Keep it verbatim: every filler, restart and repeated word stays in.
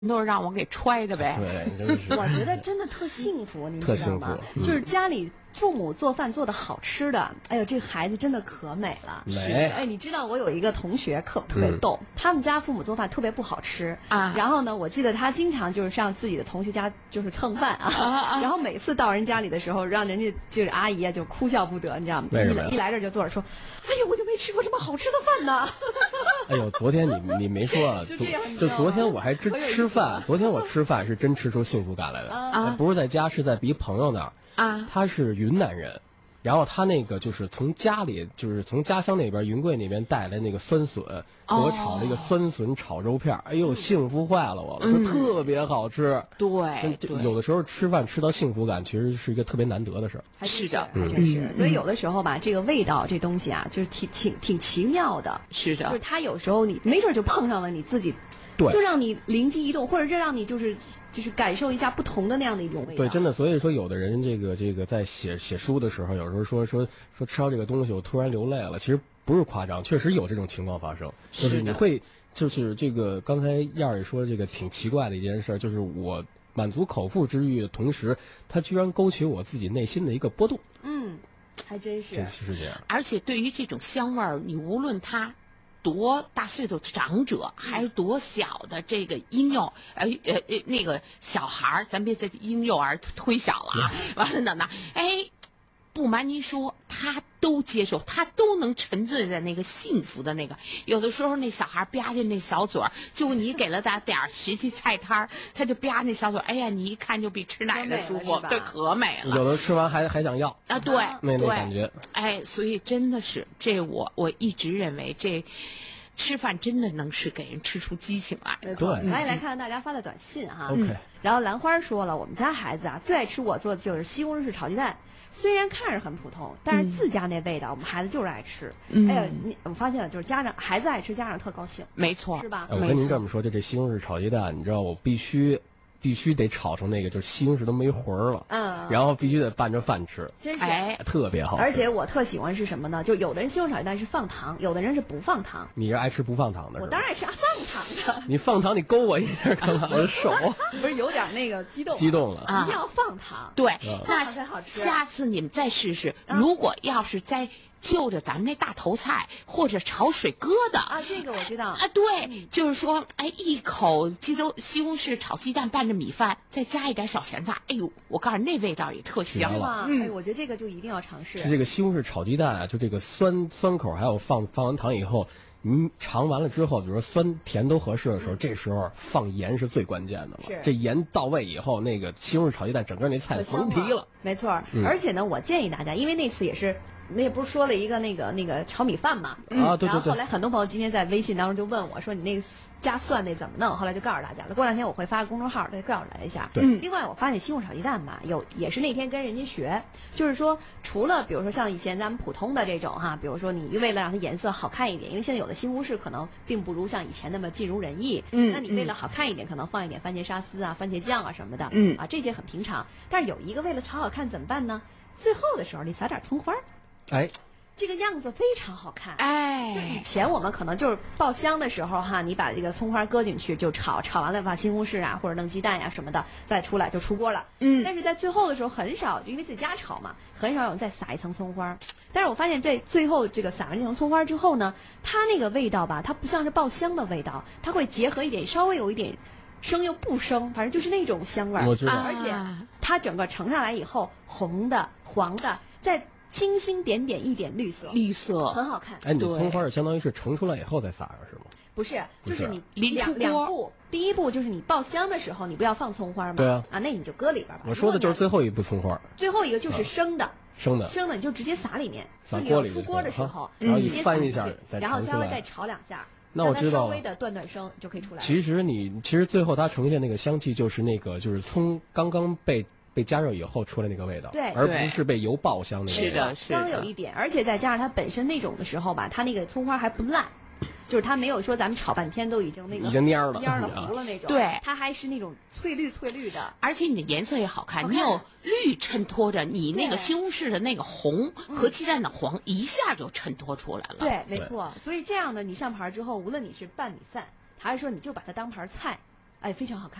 都是让我给揣的呗。 对，真是。 我觉得真的特幸福，您知道吗？ 特幸福，嗯、 就是家里父母做饭做的好吃的，哎呦，这孩子真的可美了。 美。 哎，你知道我有一个同学特特别逗、嗯，他们家父母做饭特别不好吃啊。 然后呢，我记得他经常就是上自己的同学家就是蹭饭啊，啊啊然后每次到人家里的时候，让人家就是阿姨啊就哭笑不得，你知道吗？ 为什么呀？ 一来这儿就坐着说，哎呦，我就没吃过这么好吃的饭呢。 哎呦，昨天你你没说啊， 就这样就昨天我还真吃饭，昨天我吃饭是真吃出幸福感来的啊，不是在家，是在一朋友那儿啊， 他是云南人。然后他那个就是从家里，就是从家乡那边云贵那边带来那个酸笋，给我炒了一个酸笋炒肉片，哎呦，幸福坏了我了， 嗯、 就特别好吃。 对， 有的时候吃饭吃到幸福感，其实是一个特别难得的事儿。 是的， 还真是。嗯、所以有的时候吧，这个味道这东西啊，就是挺挺挺奇妙的。 是的， 就是它有时候你没准就碰上了你自己。 对， 就让你灵机一动，或者是让你就是就是感受一下不同的那样的一种味道。 对，真的，所以说有的人这个这个在写写书的时候，有时候说说说吃到这个东西，我突然流泪了。其实不是夸张，确实有这种情况发生。就是你会，就是这个刚才燕儿也说这个挺奇怪的一件事，就是我满足口腹之欲的同时，它居然勾起我自己内心的一个波动。 嗯，还真是， 真是这样。 而且对于这种香味儿，你无论它多大岁数的长者，还是多小的这个婴幼呃呃呃那个小孩儿，咱别这婴幼儿忒小了啊，完了等等，哎，不瞒您说，他都接受，他都能沉醉在那个幸福的那个。有的时候那小孩吧唧那小嘴儿，就你给了他点儿实际菜摊儿，他就吧那小嘴儿，哎呀，你一看就比吃奶的舒服，对，可美了。 有的吃完还还想要啊，对， 那那感觉。 哎，所以真的是这我我一直认为这。吃饭真的能是给人吃出激情来。 没错，来来看看大家发的短信哈。 OK、 嗯。然后兰花说了，我们家孩子啊最爱吃我做的就是西红柿炒鸡蛋，虽然看着很普通，但是自家那味道，嗯、我们孩子就是爱吃。嗯、哎呀，你我发现了，就是家长孩子爱吃，家长特高兴。 没错， 是吧？ 我跟您这么说，就这西红柿炒鸡蛋，你知道我必须。必须得炒成那个，就是西红柿都没魂儿了， 嗯， 然后必须得拌着饭吃， 真是， 哎， 特别好。 而且我特喜欢是什么呢？就有的人西红柿炒鸡蛋是放糖，有的人是不放糖。 你是爱吃不放糖的？ 我当然爱吃啊，放糖的。 你放糖，你勾我一下干嘛？我的手不是有点那个激动， 激动了， 一定要放糖。 对， 那才好吃。 下次你们再试试，如果要是在。就着咱们那大头菜或者炒水疙瘩啊，这个我知道啊，对，嗯、就是说，哎，一口鸡都西红柿炒鸡蛋拌着米饭，再加一点小咸菜，哎呦，我告诉你，那味道也特香了。嗯，哎，我觉得这个就一定要尝试。 是这个西红柿炒鸡蛋啊，就这个酸酸口，还有放放完糖以后，您尝完了之后，比如说酸甜都合适的时候，嗯、这时候放盐是最关键的了。这盐到位以后，那个西红柿炒鸡蛋整个那菜甭提了。 没错，嗯、而且呢，我建议大家，因为那次也是。那也不是说了一个那个那个炒米饭嘛， 嗯、啊，对对对。 然后后来很多朋友今天在微信当中就问我说：“你那个加蒜那怎么弄？”后来就告诉大家了。过两天我会发个公众号，再告诉大家一下。 对。 嗯、另外，我发现西红柿炒鸡蛋吧，有也是那天跟人家学，就是说除了比如说像以前咱们普通的这种哈，比如说你为了让它颜色好看一点，因为现在有的西红柿可能并不如像以前那么尽如人意。嗯。那你为了好看一点，可能放一点番茄沙司啊、番茄酱啊什么的。嗯。啊，这些很平常。但是有一个为了炒好看怎么办呢？最后的时候你撒点葱花。 哎。 这个样子非常好看， 哎， 就以前我们可能就是爆香的时候哈，你把这个葱花搁进去就炒，炒完了把西红柿啊或者弄鸡蛋呀、啊、什么的再出来就出锅了。嗯，但是在最后的时候很少，因为自己家炒嘛，很少有人再撒一层葱花。但是我发现在最后这个撒完这层葱花之后呢，它那个味道吧，它不像是爆香的味道，它会结合一点稍微有一点生又不生，反正就是那种香味儿。 我知道， 而且它整个盛上来以后，红的、黄的，在星星点点一点绿色， 绿色很好看。 哎，你葱花是相当于是盛出来以后再撒上是吗？ 不是，就是你临出锅两步，第一步就是你爆香的时候，你不要放葱花嘛？ 对啊， 啊，那你就搁里边吧。 我说的就是最后一步葱花。 最后一个就是生的， 啊、生的， 生的你就直接撒里面， 撒锅里。出锅的时候， 然后一翻一下，再然后稍微再炒两下。 那我知道， 稍微的断断生就可以出来了。 其实你其实最后它呈现那个香气，就是那个就是葱刚刚被。被加热以后出来那个味道， 对， 而不是被油爆香那个味道。 是的，是的。 刚有一点，而且再加上它本身那种的时候吧，它那个葱花还不烂，就是它没有说咱们炒半天都已经那个已经蔫了、 蔫了、糊了那种。 对， 它还是那种翠绿翠绿的， 而且你的颜色也好看，好看你有绿衬托着你那个西红柿的那个红和鸡蛋的黄，一下就衬托出来了。 对，没错。所以这样的你上盘之后，无论你是拌米饭，还是说你就把它当盘菜。 哎，非常好看。